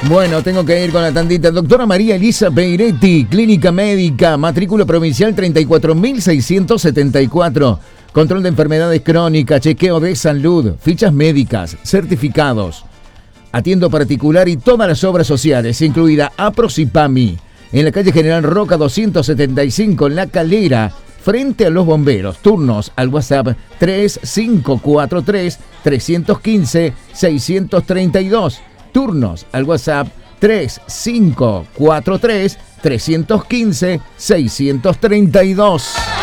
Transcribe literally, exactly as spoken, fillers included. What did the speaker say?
Bueno, tengo que ir con la tandita. Doctora María Elisa Peiretti, Clínica Médica, matrícula provincial treinta y cuatro mil seiscientos setenta y cuatro. Control de enfermedades crónicas, chequeo de salud, fichas médicas, certificados. Atiendo particular y todas las obras sociales, incluida APROSIPAMI, en la calle General Roca doscientos setenta y cinco, en La Calera, frente a los bomberos. Turnos al WhatsApp tres cinco cuatro tres, tres uno cinco, seis tres dos. Turnos al WhatsApp tres cinco cuatro tres, tres uno cinco, seis tres dos.